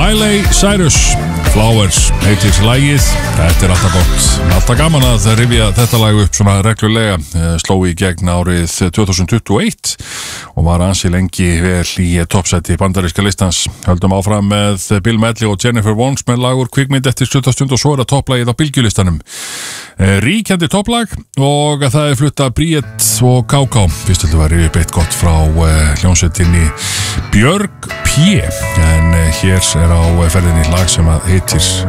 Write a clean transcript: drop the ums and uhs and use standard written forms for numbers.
Miley Cyrus, Flowers heitir lagið. Þetta alltaf gott, alltaf gaman að rifja þetta lag upp svona reglulega. Sló í gegn árið 2021 og var ansi lengi vel í toppsæti bandaríska listans. Höldum áfram með Bill Medley og Jennifer Warnes með lag úr kvikmynd eftir stund og svo er að topplagið á bylgjulistanum. Ríkjandi topplag og það er flutta Bríett og Káká. Fyrst þetta var yfir beitt gott frá hljómsveitinni Björg P. En hér er á ferðinni lag sem að heitir